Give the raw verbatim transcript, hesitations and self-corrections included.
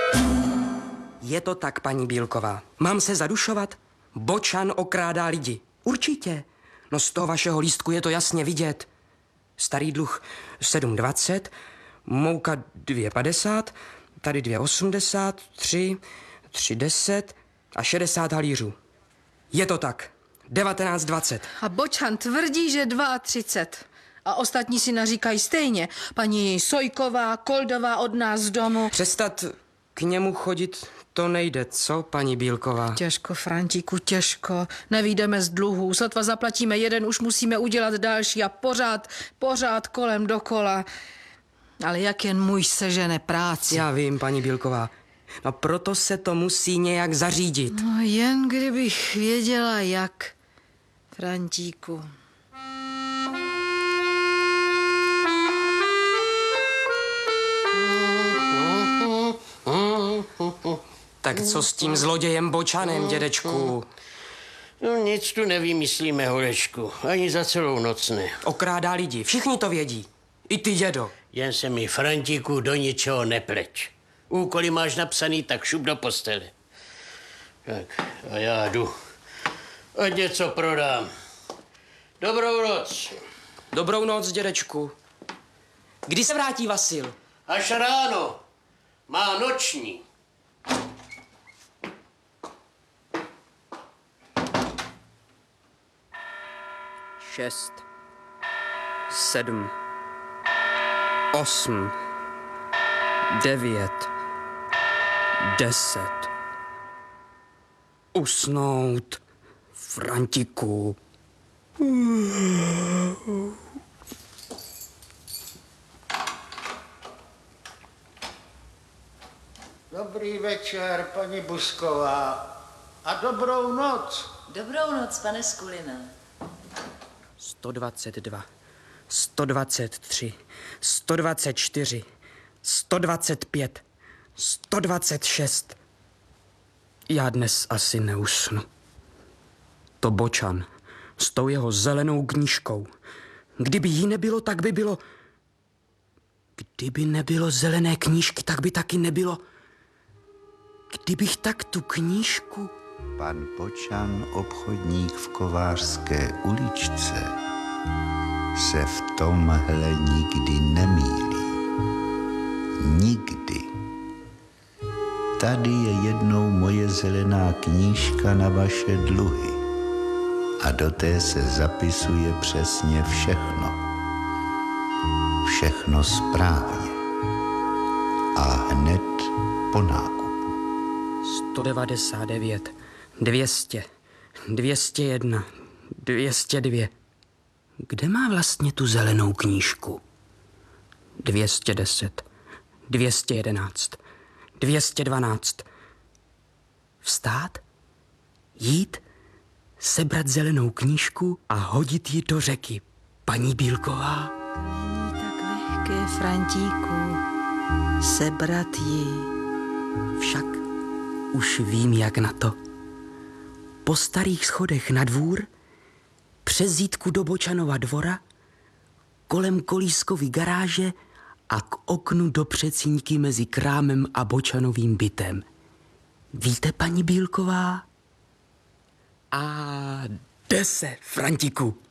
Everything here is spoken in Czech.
Je to tak, paní Bílková. Mám se zadušovat? Bočan okrádá lidi. Určitě. No z toho vašeho lístku je to jasně vidět. Starý dluh sedm dvacet, mouka dvě padesát, tady dvě osmdesát, tři, tři deset a šedesát halířů. Je to tak. devatenáct dvacet. A Bočan tvrdí, že třicet dva. A ostatní si naříkají stejně. Paní Sojková, Koldová od nás z domu. Přestat k němu chodit to nejde, co, paní Bílková? Těžko, Frantíku, těžko. Nevyjdeme z dluhů. Sotva zaplatíme jeden, už musíme udělat další a pořád, pořád kolem dokola. Ale jak jen můj sežene práci. Já vím, paní Bílková. No proto se to musí nějak zařídit. No jen kdybych věděla, jak, Frantíku. Tak co s tím zlodějem Bočanem, dědečku? No nic tu nevymyslíme, Holečku. Ani za celou noc ne. Okrádá lidi, všichni to vědí. I ty, dědo. Jen se mi, Frantíku, do ničeho nepleč. Úkoly máš napsaný, tak šup do postele. Tak a já jdu. Ať něco prodám. Dobrou noc. Dobrou noc, dědečku. Kdy se vrátí Vasil? Až ráno. Má noční. Šest, sedm, osm, devět, deset. Usnout, Frantiku. Dobrý večer, paní Busková. A dobrou noc. Dobrou noc, pane Skulina. sto dvacet dva, sto dvacet tři, sto dvacet čtyři, sto dvacet pět, sto dvacet šest. Já dnes asi neusnu. To Bočan s tou jeho zelenou knížkou. Kdyby jí nebylo, tak by bylo... Kdyby nebylo zelené knížky, tak by taky nebylo... Kdybych tak tu knížku... Pan Bočan, obchodník v Kovářské uličce, se v tomhle nikdy nemýlí. Nikdy. Tady je jednou moje zelená knížka na vaše dluhy a do té se zapisuje přesně všechno. Všechno správně. A hned po nákupu. sto devadesát devět, dvě stě, dvě stě jedna, dvě stě dva. Kde má vlastně tu zelenou knížku? dvě stě deset, dvě stě jedenáct, dvě stě dvanáct. Vstát, jít, sebrat zelenou knížku a hodit ji do řeky. Paní Bílková? To není tak lehké, Frantíku, sebrat ji. Však už vím, jak na to. Po starých schodech na dvůr, přes zítku do Bočanova dvora, kolem kolískový garáže a k oknu do přecínky mezi krámem a Bočanovým bytem. Víte, paní Bílková? A jde se, Frantiku.